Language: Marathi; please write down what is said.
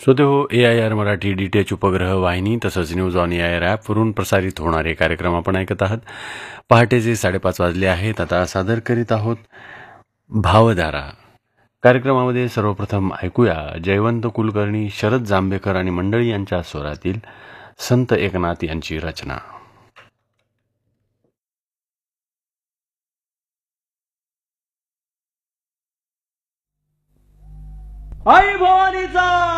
श्रोते हो, AIR मराठी DTH उपग्रह वाहिनी तसंच न्यूज ऑन AIR ॲपवरून प्रसारित होणारे कार्यक्रम आपण ऐकत आहात. पहाटेचे 5:30 वाजले आहेत. आता सादर करीत आहोत भावधारा. कार्यक्रमामध्ये सर्वप्रथम ऐकूया जयवंत कुलकर्णी, शरद जांभेकर आणि मंडळी यांच्या स्वरातील संत एकनाथ यांची रचना. आई भवानीचा